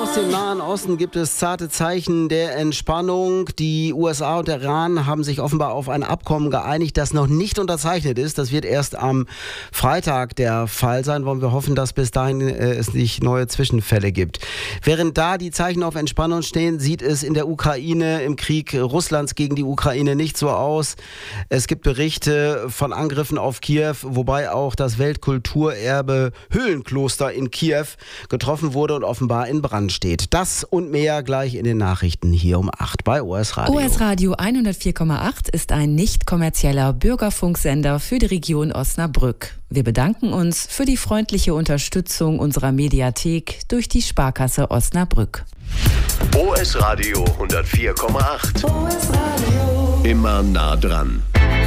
Aus dem Nahen Osten gibt es zarte Zeichen der Entspannung. Die USA und der Iran haben sich offenbar auf ein Abkommen geeinigt, das noch nicht unterzeichnet ist. Das wird erst am Freitag der Fall sein. Wollen wir hoffen, dass bis dahin es nicht neue Zwischenfälle gibt. Während da die Zeichen auf Entspannung stehen, sieht es in der Ukraine, im Krieg Russlands gegen die Ukraine nicht so aus. Es gibt Berichte von Angriffen auf Kiew, wobei auch das Weltkulturerbe Höhlenkloster in Kiew getroffen wurde und offenbar in Brand steht. Das und mehr gleich in den Nachrichten hier um 8 bei OS Radio. OS Radio 104,8 ist ein nicht kommerzieller Bürgerfunksender für die Region Osnabrück. Wir bedanken uns für die freundliche Unterstützung unserer Mediathek durch die Sparkasse Osnabrück. OS Radio 104,8. OS Radio. Immer nah dran.